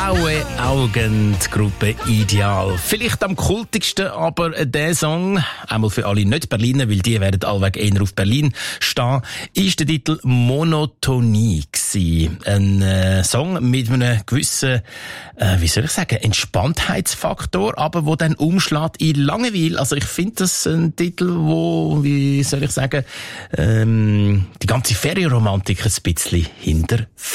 Blaue Augen, die Gruppe Ideal. Vielleicht am kultigsten, aber der Song, einmal für alle Nicht-Berliner, weil die werden allweg eher auf Berlin stehen, ist der Titel Monotonie gewesen. Ein Song mit einem gewissen, Entspanntheitsfaktor, aber wo dann umschlägt in Langeweile. Also ich finde das ein Titel, wo, die ganze Ferienromantik ein bisschen hinter